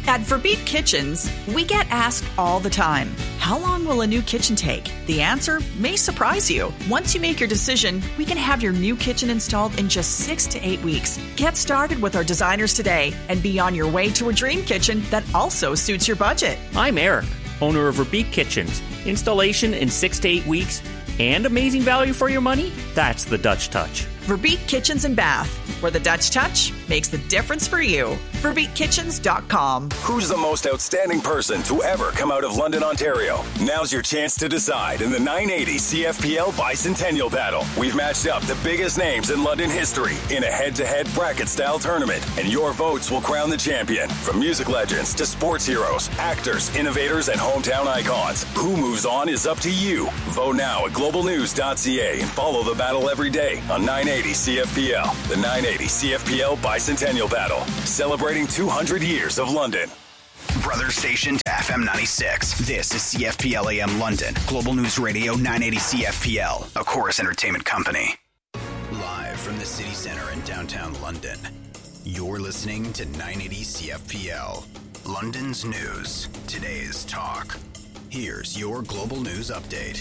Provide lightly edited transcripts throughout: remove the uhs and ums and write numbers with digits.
At Verbeek Kitchens, we get asked all the time, how long will a new kitchen take? The answer may surprise you. Once you make your decision, we can have your new kitchen installed in just 6 to 8 weeks. Get started with our designers today and be on your way to a dream kitchen that also suits your budget. I'm Eric, owner of Verbeek Kitchens. Installation in 6 to 8 weeks and amazing value for your money? That's the Dutch touch. Verbeek Kitchens and Bath, where the Dutch touch makes the difference for you. VerbeekKitchens.com. Who's the most outstanding person to ever come out of London, Ontario? Now's your chance to decide in the 980 CFPL Bicentennial Battle. We've matched up the biggest names in London history in a head-to-head bracket-style tournament, and your votes will crown the champion. From music legends to sports heroes, actors, innovators, and hometown icons, who moves on is up to you. Vote now at globalnews.ca and follow the battle every day on 980 CFPL. The 980 CFPL Bicentennial Battle, celebrating 200 years of London. Brother station to FM 96. This is CFPL AM London. Global News Radio 980 CFPL, a Chorus Entertainment company. Live from the city center in downtown London, you're listening to 980 CFPL. London's news, today's talk. Here's your Global News Update.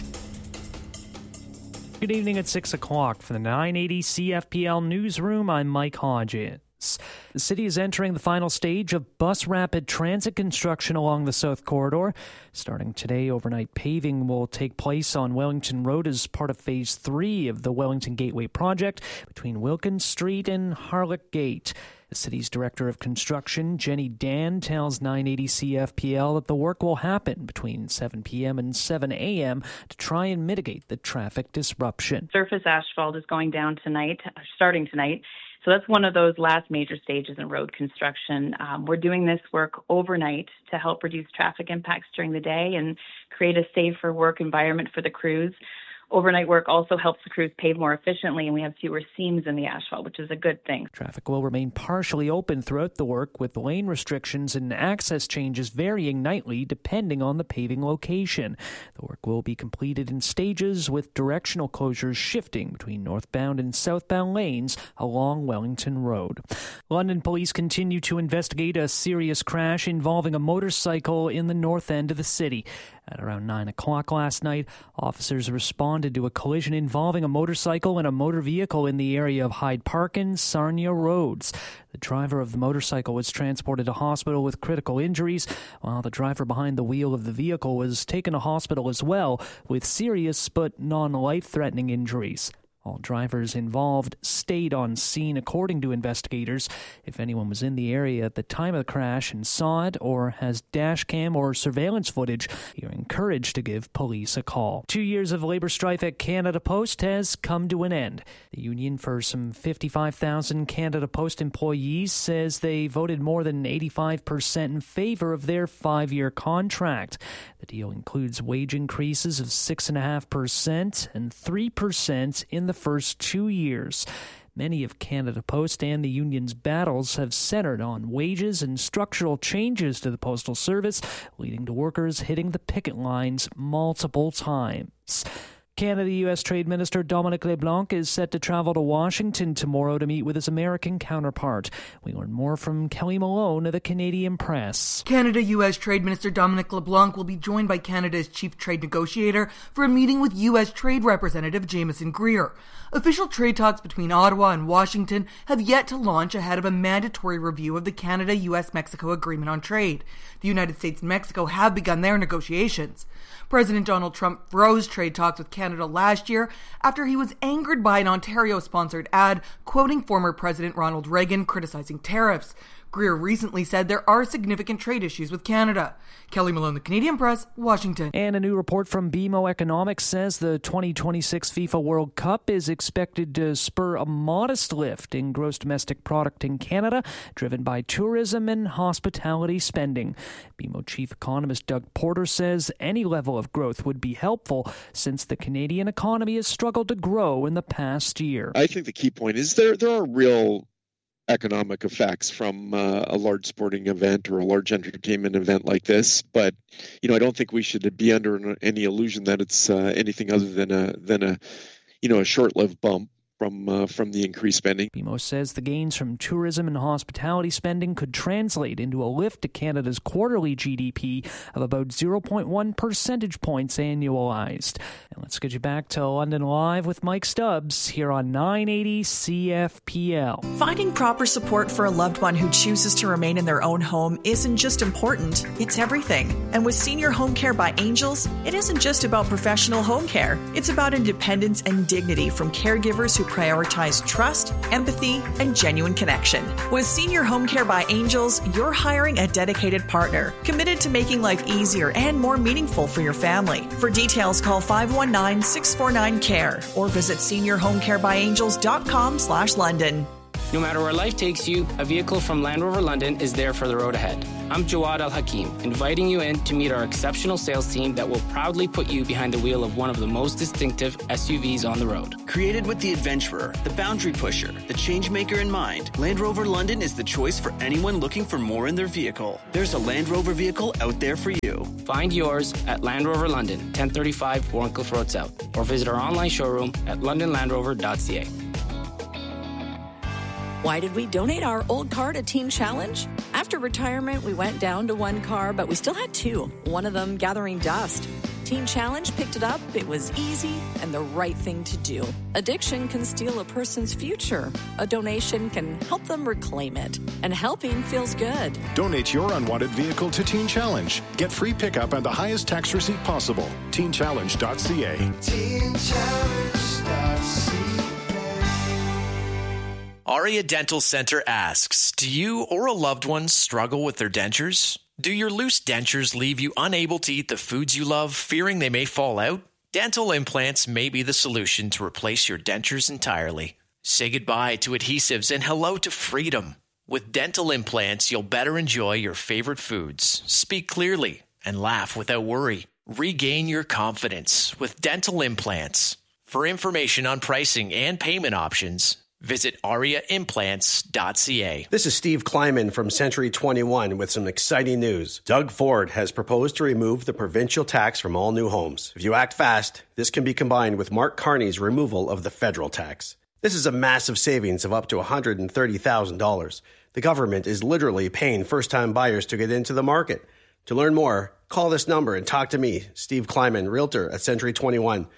Good evening at 6 o'clock. For the 980 CFPL Newsroom, I'm Mike Hodges. The city is entering the final stage of bus rapid transit construction along the South Corridor. Starting today, overnight paving will take place on Wellington Road as part of Phase 3 of the Wellington Gateway project between Wilkins Street and Harlech Gate. The city's director of construction, Jenny Dan, tells 980 CFPL that the work will happen between 7 p.m. and 7 a.m. to try and mitigate the traffic disruption. Surface asphalt is going down tonight, starting tonight. So that's one of those last major stages in road construction. We're doing this work overnight to help reduce traffic impacts during the day and create a safer work environment for the crews. Overnight work also helps the crews pave more efficiently, and we have fewer seams in the asphalt, which is a good thing. Traffic will remain partially open throughout the work, with lane restrictions and access changes varying nightly depending on the paving location. The work will be completed in stages, with directional closures shifting between northbound and southbound lanes along Wellington Road. London police continue to investigate a serious crash involving a motorcycle in the north end of the city. At around 9 o'clock last night, officers responded to a collision involving a motorcycle and a motor vehicle in the area of Hyde Park and Sarnia Roads. The driver of the motorcycle was transported to hospital with critical injuries, while the driver behind the wheel of the vehicle was taken to hospital as well with serious but non-life-threatening injuries. All drivers involved stayed on scene, according to investigators. If anyone was in the area at the time of the crash and saw it or has dash cam or surveillance footage, you're encouraged to give police a call. 2 years of labour strife at Canada Post has come to an end. The union for some 55,000 Canada Post employees says they voted more than 85% in favour of their 5-year contract. The deal includes wage increases of 6.5% and 3% in the first 2 years. Many of Canada Post and the union's battles have centered on wages and structural changes to the Postal Service, leading to workers hitting the picket lines multiple times. Canada-U.S. Trade Minister Dominic LeBlanc is set to travel to Washington tomorrow to meet with his American counterpart. We learn more from Kelly Malone of the Canadian Press. Canada-U.S. Trade Minister Dominic LeBlanc will be joined by Canada's chief trade negotiator for a meeting with U.S. Trade Representative Jameson Greer. Official trade talks between Ottawa and Washington have yet to launch ahead of a mandatory review of the Canada-U.S.-Mexico Agreement on Trade. The United States and Mexico have begun their negotiations. President Donald Trump froze trade talks with Canada last year after he was angered by an Ontario-sponsored ad quoting former President Ronald Reagan criticizing tariffs. Greer recently said there are significant trade issues with Canada. Kelly Malone, The Canadian Press, Washington. And a new report from BMO Economics says the 2026 FIFA World Cup is expected to spur a modest lift in gross domestic product in Canada, driven by tourism and hospitality spending. BMO chief economist Doug Porter says any level of growth would be helpful since the Canadian economy has struggled to grow in the past year. I think the key point is there are real economic effects from a large sporting event or a large entertainment event like this, but I don't think we should be under any illusion that it's anything other than a short-lived bump. from the increased spending. BMO says the gains from tourism and hospitality spending could translate into a lift to Canada's quarterly GDP of about 0.1 percentage points annualized. And let's get you back to London Live with Mike Stubbs here on 980 CFPL. Finding proper support for a loved one who chooses to remain in their own home isn't just important, it's everything. And with Senior Home Care by Angels, it isn't just about professional home care. It's about independence and dignity from caregivers who prioritize trust, empathy, and genuine connection. With Senior Home Care by Angels, you're hiring a dedicated partner, committed to making life easier and more meaningful for your family. For details, call 519-649-CARE or visit seniorhomecarebyangels.com/London. No matter where life takes you, a vehicle from Land Rover London is there for the road ahead. I'm Jawad Al-Hakim, inviting you in to meet our exceptional sales team that will proudly put you behind the wheel of one of the most distinctive SUVs on the road. Created with the adventurer, the boundary pusher, the change maker in mind, Land Rover London is the choice for anyone looking for more in their vehicle. There's a Land Rover vehicle out there for you. Find yours at Land Rover London, 1035 Warncliffe Road South, or visit our online showroom at londonlandrover.ca. Why did we donate our old car to Teen Challenge? After retirement, we went down to one car, but we still had two, one of them gathering dust. Teen Challenge picked it up. It was easy and the right thing to do. Addiction can steal a person's future. A donation can help them reclaim it. And helping feels good. Donate your unwanted vehicle to Teen Challenge. Get free pickup and the highest tax receipt possible. TeenChallenge.ca. TeenChallenge.ca. Aria Dental Center asks, do you or a loved one struggle with their dentures? Do your loose dentures leave you unable to eat the foods you love, fearing they may fall out? Dental implants may be the solution to replace your dentures entirely. Say goodbye to adhesives and hello to freedom. With dental implants, you'll better enjoy your favorite foods, speak clearly, and laugh without worry. Regain your confidence with dental implants. For information on pricing and payment options, visit ariaimplants.ca. This is Steve Kleiman from Century 21 with some exciting news. Doug Ford has proposed to remove the provincial tax from all new homes. If you act fast, this can be combined with Mark Carney's removal of the federal tax. This is a massive savings of up to $130,000. The government is literally paying first-time buyers to get into the market. To learn more, call this number and talk to me, Steve Kleiman, Realtor at Century 21,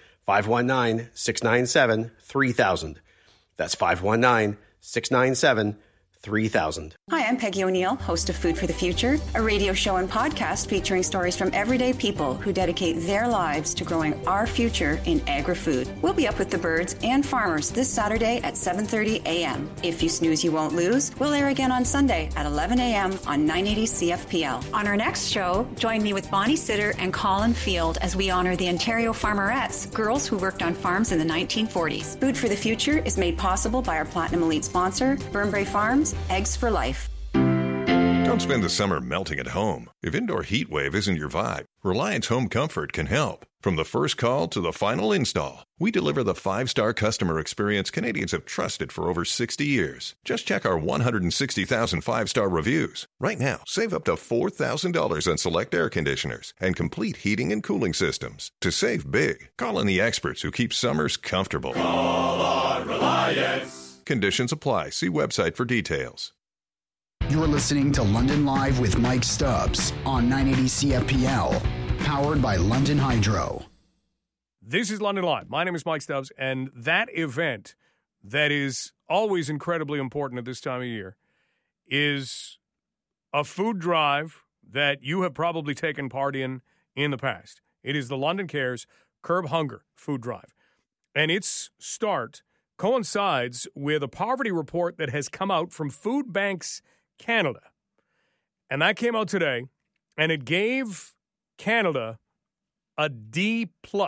519-697-3000. That's 519-697-3000. Hi, I'm Peggy O'Neill, host of Food for the Future, a radio show and podcast featuring stories from everyday people who dedicate their lives to growing our future in agri-food. We'll be up with the birds and farmers this Saturday at 7:30 a.m. If you snooze, you won't lose. We'll air again on Sunday at 11 a.m. on 980 CFPL. On our next show, join me with Bonnie Sitter and Colin Field as we honor the Ontario Farmerettes, girls who worked on farms in the 1940s. Food for the Future is made possible by our Platinum Elite sponsor, Burnbrae Farms, Eggs for Life. Don't spend the summer melting at home. If indoor heat wave isn't your vibe, Reliance Home Comfort can help. From the first call to the final install, we deliver the 5-star customer experience Canadians have trusted for over 60 years. Just check our 160,000 5-star reviews. Right now, save up to $4,000 on select air conditioners and complete heating and cooling systems. To save big, call in the experts who keep summers comfortable. Call on Reliance. Conditions apply. See website for details. You're listening to London Live with Mike Stubbs on 980 CFPL, powered by London Hydro. This is London Live. My name is Mike Stubbs, and that event that is always incredibly important at this time of year is a food drive that you have probably taken part in the past. It is the London Cares Curb Hunger Food Drive, and its start coincides with a poverty report that has come out from Food Banks Canada. And that came out today, and it gave Canada a D+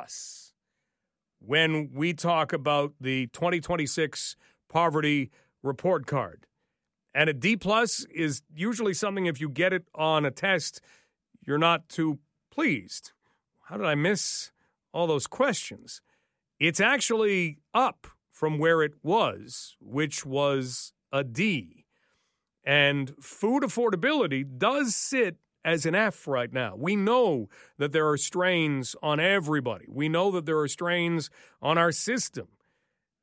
when we talk about the 2026 poverty report card. And a D+ is usually something, if you get it on a test, you're not too pleased. How did I miss all those questions? It's actually up from where it was, which was a D. And food affordability does sit as an F right now. We know that there are strains on everybody. We know that there are strains on our system.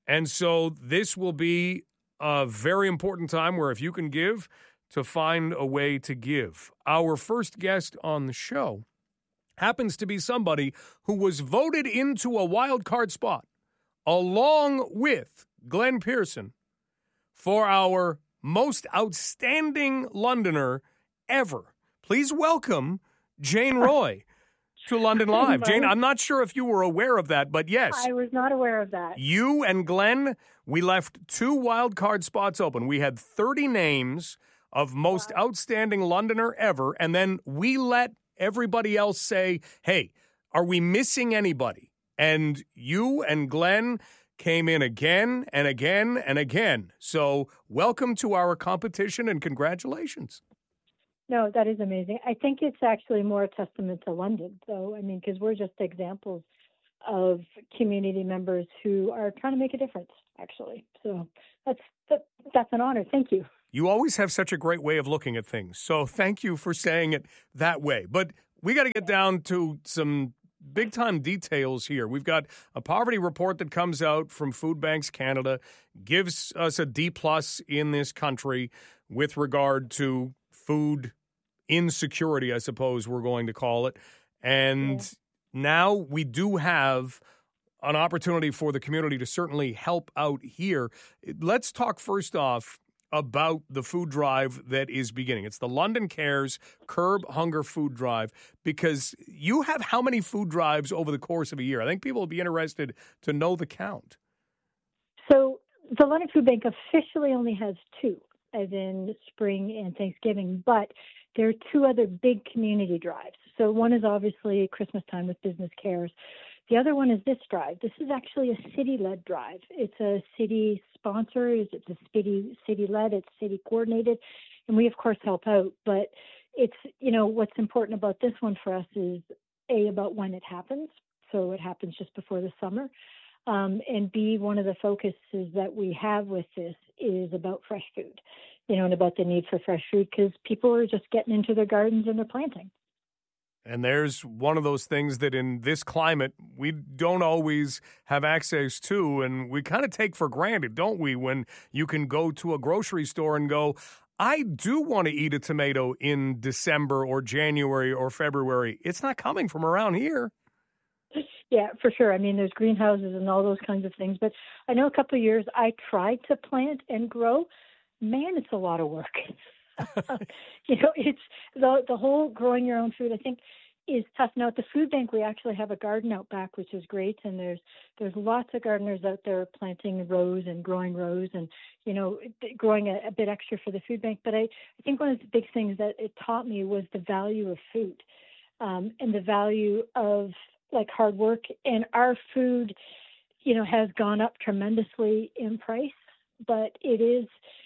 And so this will be a very important time where if you can give, to find a way to give. Our first guest on the show happens to be somebody who was voted into a wild card spot along with Glenn Pearson for our most outstanding Londoner ever. Please welcome Jane Roy to London Live. Jane, I'm not sure if you were aware of that, but yes. I was not aware of that. You and Glenn, we left 2 wild card spots open. We had 30 names of most outstanding Londoner ever, and then we let everybody else say, hey, are we missing anybody? And you and Glenn came in again and again and again. So welcome to our competition and congratulations. No, that is amazing. I think it's actually more a testament to London, though. I mean, because we're just examples of community members who are trying to make a difference, actually. So that's an honor. Thank you. You always have such a great way of looking at things. So thank you for saying it that way. But we got to get down to some big-time details here. We've got a poverty report that comes out from Food Banks Canada, gives us a D+ in this country with regard to food insecurity, I suppose we're going to call it. And now we do have an opportunity for the community to certainly help out here. Let's talk first off about the food drive that is beginning. It's the London Cares Curb Hunger Food Drive, because you have how many food drives over the course of a year? I think people will be interested to know the count. So the London Food Bank officially only has 2, as in spring and Thanksgiving, but there are 2 other big community drives. So one is obviously Christmas time with Business Cares. The other one is this drive. This is actually a city-led drive. It's a city sponsor. It's a city-led. It's city-coordinated. And we, of course, help out. But it's, what's important about this one for us is, A, about when it happens. So it happens just before the summer. And B, one of the focuses that we have with this is about fresh food, and about the need for fresh food, because people are just getting into their gardens and they're planting. And there's one of those things that in this climate, we don't always have access to, and we kind of take for granted, don't we, when you can go to a grocery store and go, I do want to eat a tomato in December or January or February. It's not coming from around here. Yeah, for sure. I mean, there's greenhouses and all those kinds of things. But I know a couple of years I tried to plant and grow. Man, it's a lot of work. It's the whole growing your own food, I think, is tough. Now, at the food bank, we actually have a garden out back, which is great. And there's lots of gardeners out there planting rows and growing rows and, growing a bit extra for the food bank. But I think one of the big things that it taught me was the value of food and the value of hard work. And our food, has gone up tremendously in price, but it is,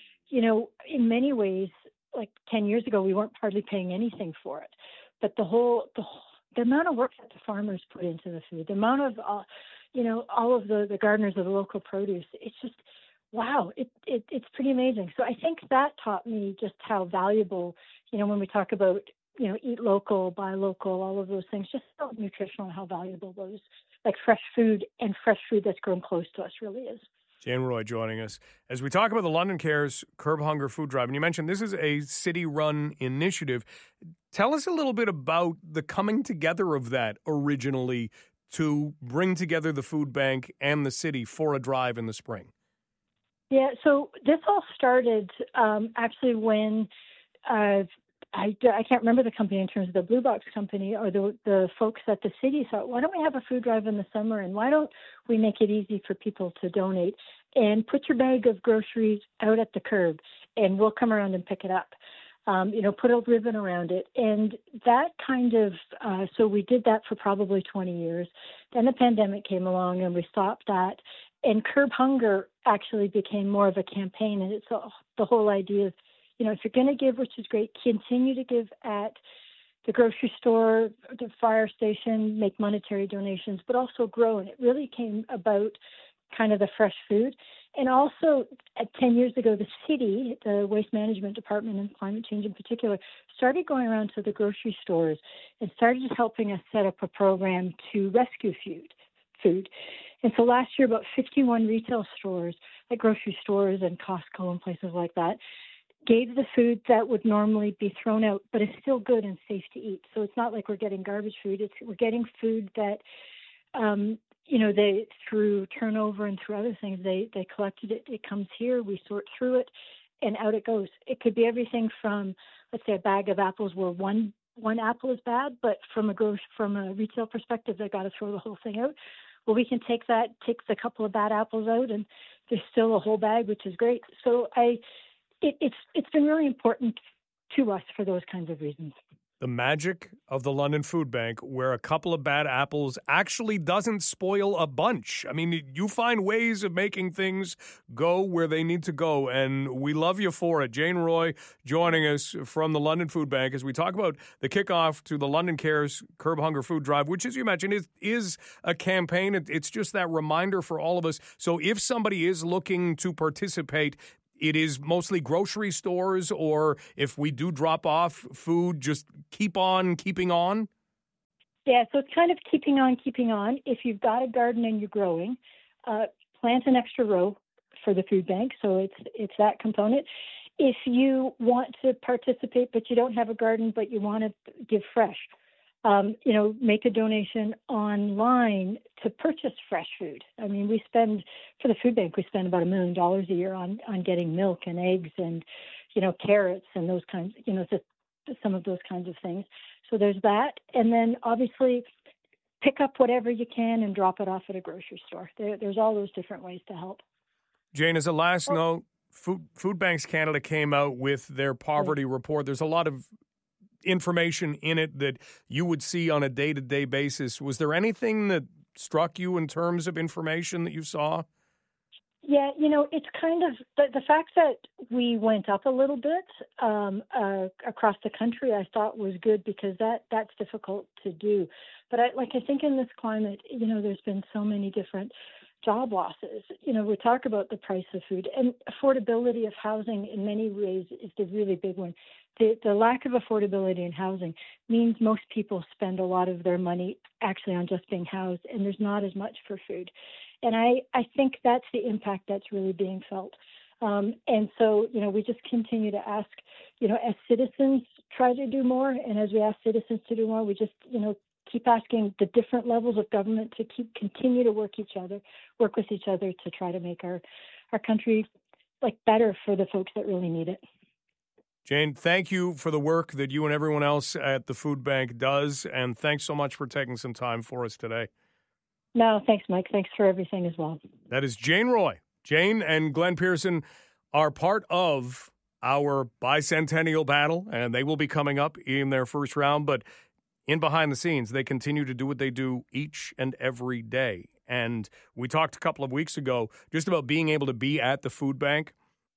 in many ways, 10 years ago, we weren't hardly paying anything for it. But the amount of work that the farmers put into the food, the amount of, all of the gardeners of the local produce, it's just, wow, it's pretty amazing. So I think that taught me just how valuable, when we talk about, eat local, buy local, all of those things, just how nutritional and how valuable those, fresh food and fresh food that's grown close to us really is. Jane Roy joining us as we talk about the London Cares Curb Hunger Food Drive. And you mentioned this is a city-run initiative. Tell us a little bit about the coming together of that originally to bring together the food bank and the city for a drive in the spring. Yeah, so this all started actually when I can't remember the company in terms of the Blue Box company or the folks at the city thought, why don't we have a food drive in the summer and why don't we make it easy for people to donate and put your bag of groceries out at the curb and we'll come around and pick it up. Put a ribbon around it. And that kind of, so we did that for probably 20 years. Then the pandemic came along and we stopped that. And Curb Hunger actually became more of a campaign. And it's the whole idea of, if you're going to give, which is great, continue to give at the grocery store, the fire station, make monetary donations, but also grow. And it really came about kind of the fresh food. And also, 10 years ago, the city, the Waste Management Department and climate change in particular, started going around to the grocery stores and started helping us set up a program to rescue food. And so last year, about 51 retail stores, like grocery stores and Costco and places like that, gave the food that would normally be thrown out, but is still good and safe to eat. So it's not like we're getting garbage food. We're getting food that, they through turnover and through other things, they collected it. It comes here, we sort through it, and out it goes. It could be everything from, let's say, a bag of apples where one apple is bad, but from a retail perspective, they've got to throw the whole thing out. Well, we can take the couple of bad apples out, and there's still a whole bag, which is great. So it's been really important to us for those kinds of reasons. The magic of the London Food Bank, where a couple of bad apples actually doesn't spoil a bunch. I mean, you find ways of making things go where they need to go, and we love you for it. Jane Roy joining us from the London Food Bank as we talk about the kickoff to the London Cares Curb Hunger Food Drive, which, as you mentioned, is a campaign. It's just that reminder for all of us. So if somebody is looking to participate, it is mostly grocery stores, or if we do drop off food, just keep on keeping on? Yeah, so it's kind of keeping on. If you've got a garden and you're growing, plant an extra row for the food bank. So it's that component. If you want to participate, but you don't have a garden, but you want to give fresh, make a donation online to purchase fresh food. I mean, for the food bank, we spend about $1 million a year on getting milk and eggs and, carrots and those kinds, just some of those kinds of things. So there's that. And then obviously pick up whatever you can and drop it off at a grocery store. There's all those different ways to help. Jane, as a last note, Food Banks Canada came out with their poverty report. There's a lot of information in it that you would see on a day-to-day basis. Was there anything that struck you in terms of information that you saw? Yeah, it's kind of the fact that we went up a little bit across the country, I thought was good, because that's difficult to do. But I think in this climate, there's been so many different job losses. We talk about the price of food, and affordability of housing in many ways is the really big one. The lack of affordability in housing means most people spend a lot of their money actually on just being housed, and there's not as much for food. And I think that's the impact that's really being felt. And so, we just continue to ask, as citizens try to do more, and as we ask citizens to do more, we just, keep asking the different levels of government to continue to work with each other to try to make our country better for the folks that really need it. Jane, thank you for the work that you and everyone else at the food bank does, and thanks so much for taking some time for us today. No, thanks, Mike. Thanks for everything as well. That is Jane Roy. Jane and Glenn Pearson are part of our bicentennial battle, and they will be coming up in their first round, but in behind the scenes, they continue to do what they do each and every day. And we talked a couple of weeks ago just about being able to be at the food bank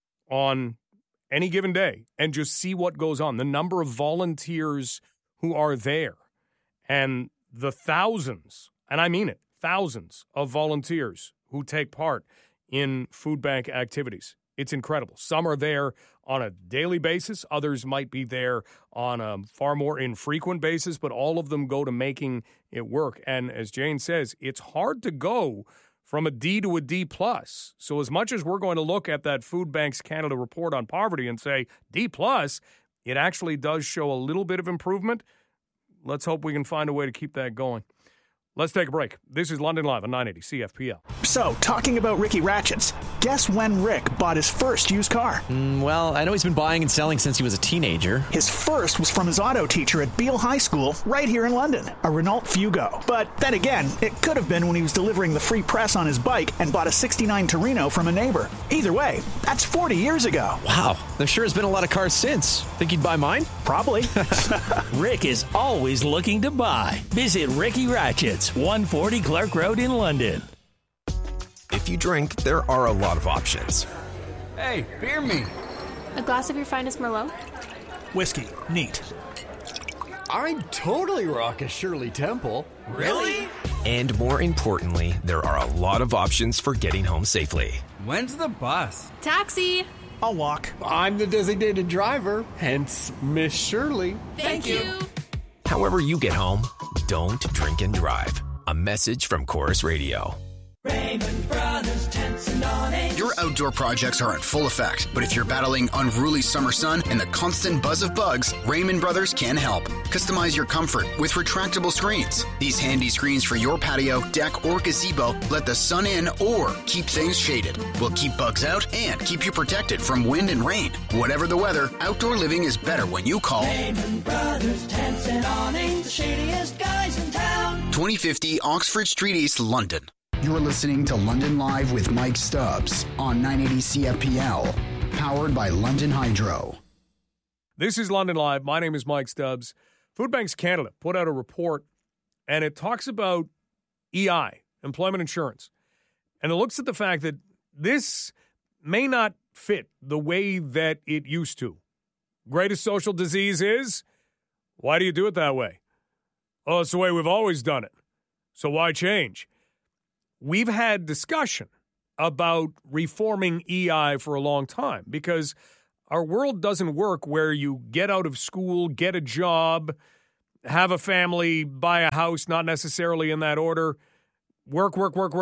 on any given day and just see what goes on, the number of volunteers who are there, and the thousands, and I mean it, thousands of volunteers who take part in food bank activities. It's incredible. Some are there on a daily basis. Others might be there on a far more infrequent basis, but all of them go to making it work. And as Jane says, it's hard to go from a D to a D+. So as much as we're going to look at that Food Banks Canada report on poverty and say D+, it actually does show a little bit of improvement. Let's hope we can find a way to keep that going. Let's take a break. This is London Live on 980 CFPL. So, talking about Ricky Ratchets, guess when Rick bought his first used car? Well, I know he's been buying and selling since he was a teenager. His first was from his auto teacher at Beale High School, right here in London, a Renault Fugo. But then again, it could have been when he was delivering the free press on his bike and bought a 69 Torino from a neighbor. Either way, that's 40 years ago. Wow, there sure has been a lot of cars since. Think he'd buy mine? Probably. Rick is always looking to buy. Visit Ricky Ratchets, 140 Clark Road in London. If you drink, there are a lot of options. Hey, beer me. A glass of your finest Merlot? Whiskey. Neat. I'd totally rock a Shirley Temple. Really? And more importantly, there are a lot of options for getting home safely. When's the bus? Taxi. I'll walk. I'm the designated driver, hence Miss Shirley. Thank you. However you get home, don't drink and drive. A message from Chorus Radio. Raymond Brothers Tents and Awnings. Your outdoor projects are in full effect, but if you're battling unruly summer sun and the constant buzz of bugs, Raymond Brothers can help. Customize your comfort with retractable screens. These handy screens for your patio, deck, or gazebo let the sun in or keep things shaded. Will keep bugs out and keep you protected from wind and rain. Whatever the weather, outdoor living is better when you call Raymond Brothers Tents and Awnings, the shadiest guys in town. 2050 Oxford Street East, London. You're listening to London Live with Mike Stubbs on 980 CFPL, powered by London Hydro. This is London Live. My name is Mike Stubbs. Food Banks Canada put out a report, and it talks about EI, employment insurance. And it looks at the fact that this may not fit the way that it used to. Greatest social disease is? Why do you do it that way? Oh, it's the way we've always done it. So why change? We've had discussion about reforming EI for a long time because our world doesn't work where you get out of school, get a job, have a family, buy a house, not necessarily in that order, work,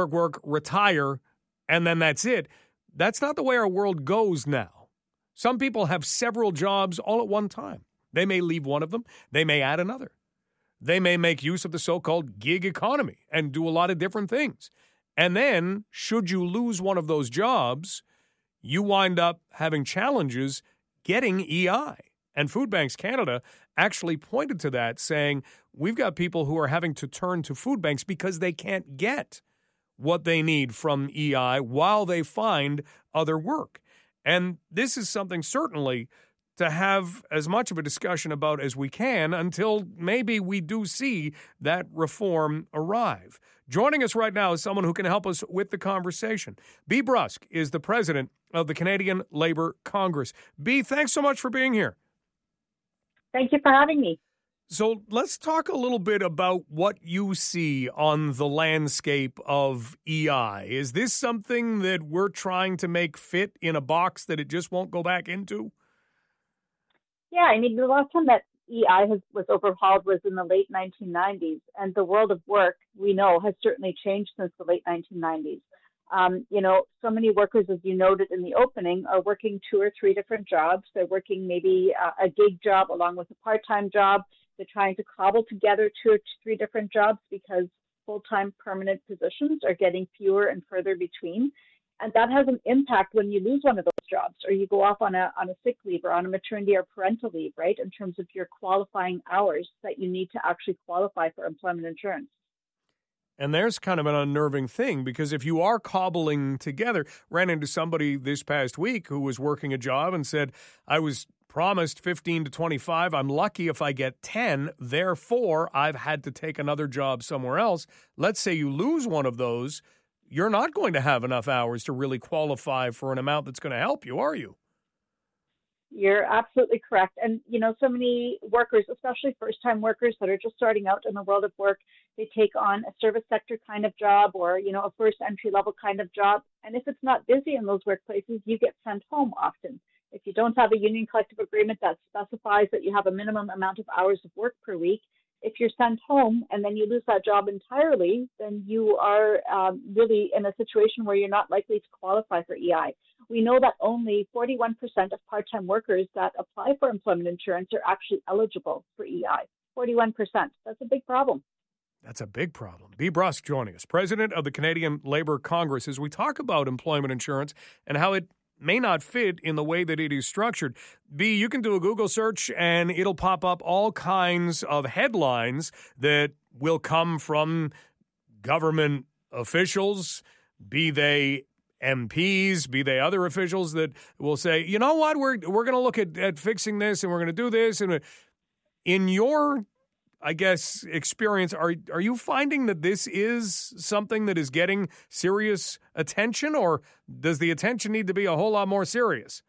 retire, and then that's it. That's not the way our world goes now. Some people have several jobs all at one time. They may leave one of them. They may add another. They may make use of the so-called gig economy and do a lot of different things. And then, should you lose one of those jobs, you wind up having challenges getting EI. And Food Banks Canada actually pointed to that, saying, we've got people who are having to turn to food banks because they can't get what they need from EI while they find other work. And this is something certainly to have as much of a discussion about as we can until maybe we do see that reform arrive. Joining us right now is someone who can help us with the conversation. Bea Brusk is the president of the Canadian Labour Congress. Bea, thanks so much for being here. Thank you for having me. So let's talk a little bit about what you see on the landscape of EI. Is this something that we're trying to make fit in a box that it just won't go back into? Yeah, I mean, the last time that EI was overhauled was in the late 1990s, and the world of work, we know, has certainly changed since the late 1990s. So many workers, as you noted in the opening, are working 2 or 3 different jobs. They're working maybe a gig job along with a part-time job. They're trying to cobble together 2 or 3 different jobs because full-time permanent positions are getting fewer and further between. And that has an impact when you lose one of those jobs or you go off on a sick leave or on a maternity or parental leave, right, in terms of your qualifying hours that you need to actually qualify for employment insurance. And there's kind of an unnerving thing because if you are cobbling together, ran into somebody this past week who was working a job and said, I was promised 15 to 25. I'm lucky if I get 10. Therefore, I've had to take another job somewhere else. Let's say you lose one of those. You're not going to have enough hours to really qualify for an amount that's going to help you, are you? You're absolutely correct. And, so many workers, especially first-time workers that are just starting out in the world of work, they take on a service sector kind of job or, a first entry-level kind of job. And if it's not busy in those workplaces, you get sent home often. If you don't have a union collective agreement that specifies that you have a minimum amount of hours of work per week, if you're sent home and then you lose that job entirely, then you are really in a situation where you're not likely to qualify for EI. We know that only 41% of part-time workers that apply for employment insurance are actually eligible for EI. 41%. That's a big problem. That's a big problem. Bea Brusk joining us, president of the Canadian Labour Congress, as we talk about employment insurance and how it may not fit in the way that it is structured. Bea, you can do a Google search and it'll pop up all kinds of headlines that will come from government officials, be they MPs, be they other officials that will say, you know what, we're going to look at fixing this and we're going to do this. And in your, I guess, experience, are you finding that this is something that is getting serious attention, or does the attention need to be a whole lot more serious?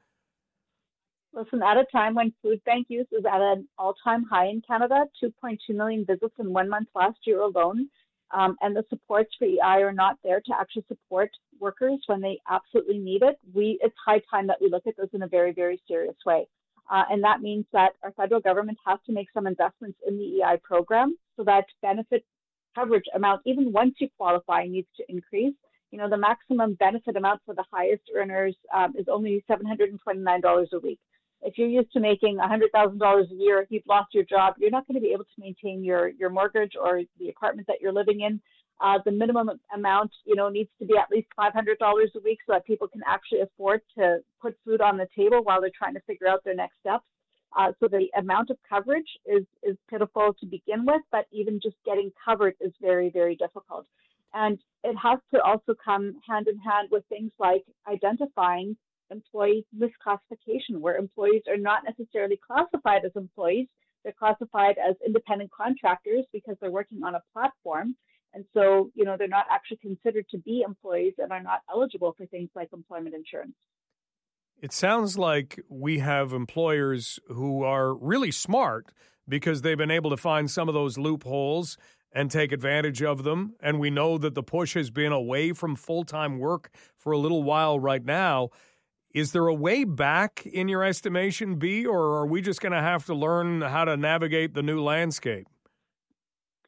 Listen, at a time when food bank use is at an all-time high in Canada, 2.2 million visits in 1 month last year alone, and the supports for EI are not there to actually support workers when they absolutely need it, it's high time that we look at this in a very, very serious way. And that means that our federal government has to make some investments in the EI program so that benefit coverage amount, even once you qualify, needs to increase. You know, the maximum benefit amount for the highest earners is only $729 a week. If you're used to making $100,000 a year, if you've lost your job, you're not going to be able to maintain your mortgage or the apartment that you're living in. The minimum amount, you know, needs to be at least $500 a week so that people can actually afford to put food on the table while they're trying to figure out their next steps. So the amount of coverage is pitiful to begin with, but even just getting covered is very, very difficult. And it has to also come hand in hand with things like identifying employee misclassification, where employees are not necessarily classified as employees. They're classified as independent contractors because they're working on a platform. And so, you know, they're not actually considered to be employees and are not eligible for things like employment insurance. It sounds like we have employers who are really smart because they've been able to find some of those loopholes and take advantage of them. And we know that the push has been away from full-time work for a little while right now. Is there a way back in your estimation, B, or are we just going to have to learn how to navigate the new landscape?